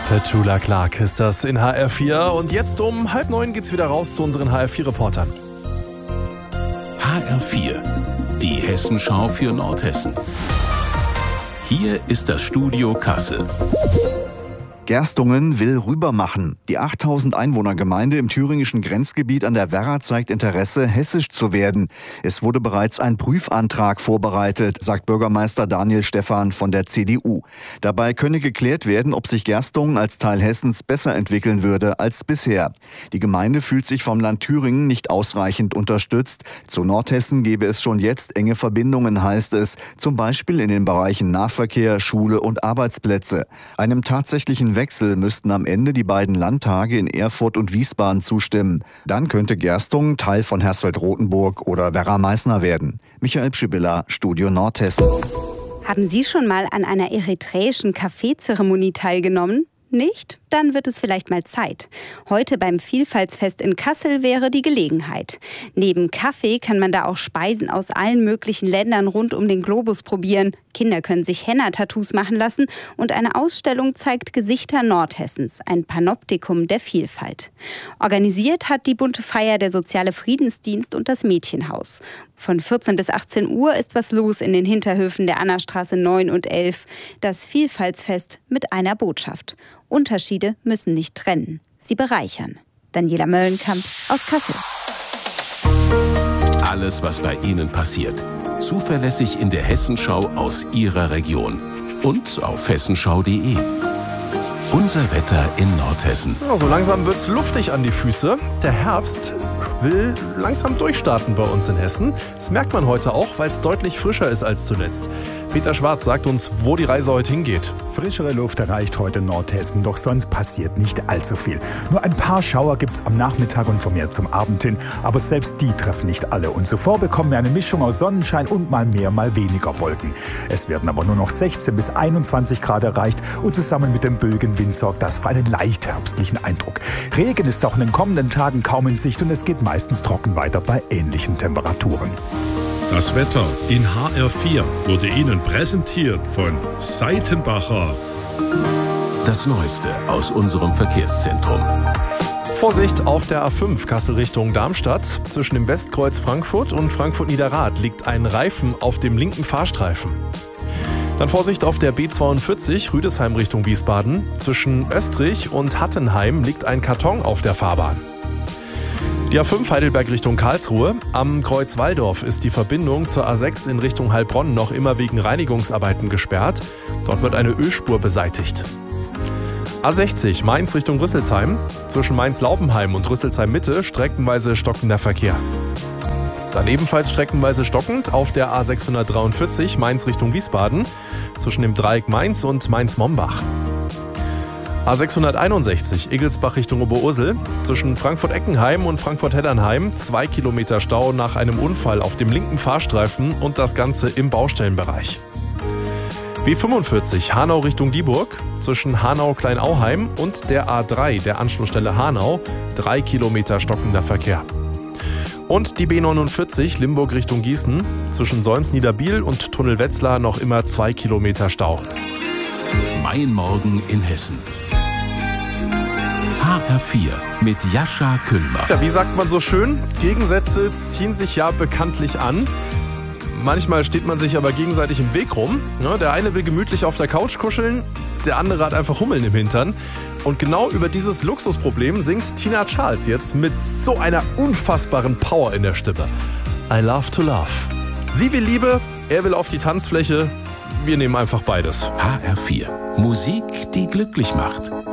Petula Clark ist das in HR4 und jetzt um 8:30 geht's wieder raus zu unseren HR4-Reportern. HR4, die Hessenschau für Nordhessen. Hier ist das Studio Kassel. Gerstungen will rübermachen. Die 8000 Einwohnergemeinde im thüringischen Grenzgebiet an der Werra zeigt Interesse, hessisch zu werden. Es wurde bereits ein Prüfantrag vorbereitet, sagt Bürgermeister Daniel Stephan von der CDU. Dabei könne geklärt werden, ob sich Gerstungen als Teil Hessens besser entwickeln würde als bisher. Die Gemeinde fühlt sich vom Land Thüringen nicht ausreichend unterstützt. Zu Nordhessen gebe es schon jetzt enge Verbindungen, heißt es, zum Beispiel in den Bereichen Nahverkehr, Schule und Arbeitsplätze. Einem tatsächlichen Wechsel müssten am Ende die beiden Landtage in Erfurt und Wiesbaden zustimmen. Dann könnte Gerstungen Teil von Hersfeld-Rotenburg oder Werra-Meißner werden. Michael Pschibilla, Studio Nordhessen. Haben Sie schon mal an einer eritreischen Kaffeezeremonie teilgenommen? Nicht? Dann wird es vielleicht mal Zeit. Heute beim Vielfaltsfest in Kassel wäre die Gelegenheit. Neben Kaffee kann man da auch Speisen aus allen möglichen Ländern rund um den Globus probieren. Kinder können sich Henna-Tattoos machen lassen und eine Ausstellung zeigt Gesichter Nordhessens, ein Panoptikum der Vielfalt. Organisiert hat die bunte Feier der Soziale Friedensdienst und das Mädchenhaus. Von 14 bis 18 Uhr ist was los in den Hinterhöfen der Annastraße 9 und 11. Das Vielfaltsfest mit einer Botschaft. Unterschiede müssen nicht trennen, sie bereichern. Daniela Möllenkamp aus Kassel. Alles, was bei Ihnen passiert. Zuverlässig in der Hessenschau aus Ihrer Region. Und auf hessenschau.de. Unser Wetter in Nordhessen. Ja, so langsam wird's luftig an die Füße. Der Herbst will langsam durchstarten bei uns in Hessen. Das merkt man heute auch, weil es deutlich frischer ist als zuletzt. Peter Schwarz sagt uns, wo die Reise heute hingeht. Frischere Luft erreicht heute Nordhessen, doch sonst passiert nicht allzu viel. Nur ein paar Schauer gibt's am Nachmittag und vermehrt zum Abend hin. Aber selbst die treffen nicht alle. Und zuvor bekommen wir eine Mischung aus Sonnenschein und mal mehr, mal weniger Wolken. Es werden aber nur noch 16 bis 21 Grad erreicht und zusammen mit dem Bögenwind sorgt das für einen leicht herbstlichen Eindruck. Regen ist auch in den kommenden Tagen kaum in Sicht und es geht meistens trocken weiter bei ähnlichen Temperaturen. Das Wetter in HR4 wurde Ihnen präsentiert von Seitenbacher. Das Neueste aus unserem Verkehrszentrum. Vorsicht auf der A5 Kassel Richtung Darmstadt. Zwischen dem Westkreuz Frankfurt und Frankfurt-Niederrad liegt ein Reifen auf dem linken Fahrstreifen. Dann Vorsicht auf der B42 Rüdesheim Richtung Wiesbaden. Zwischen Österreich und Hattenheim liegt ein Karton auf der Fahrbahn. Die A5 Heidelberg Richtung Karlsruhe. Am Kreuz Walldorf ist die Verbindung zur A6 in Richtung Heilbronn noch immer wegen Reinigungsarbeiten gesperrt. Dort wird eine Ölspur beseitigt. A60 Mainz Richtung Rüsselsheim. Zwischen Mainz-Laubenheim und Rüsselsheim-Mitte streckenweise stockender Verkehr. Dann ebenfalls streckenweise stockend auf der A643 Mainz Richtung Wiesbaden. Zwischen dem Dreieck Mainz und Mainz-Mombach. A661 Egelsbach Richtung Oberursel. Zwischen Frankfurt-Eckenheim und Frankfurt-Heddernheim 2 Kilometer Stau nach einem Unfall auf dem linken Fahrstreifen und das Ganze im Baustellenbereich. B45 Hanau Richtung Dieburg. Zwischen Hanau-Kleinauheim und der A3 der Anschlussstelle Hanau 3 Kilometer stockender Verkehr. Und die B49 Limburg Richtung Gießen. Zwischen Solms-Niederbiel und Tunnel Wetzlar noch immer 2 Kilometer Stau. Mein Morgen in Hessen. HR4 mit Jascha Kühlmann. Ja, wie sagt man so schön? Gegensätze ziehen sich ja bekanntlich an. Manchmal steht man sich aber gegenseitig im Weg rum. Ja, der eine will gemütlich auf der Couch kuscheln, der andere hat einfach Hummeln im Hintern. Und genau über dieses Luxusproblem singt Tina Charles jetzt mit so einer unfassbaren Power in der Stimme. I love to love. Sie will Liebe, er will auf die Tanzfläche. Wir nehmen einfach beides. HR4. Musik, die glücklich macht.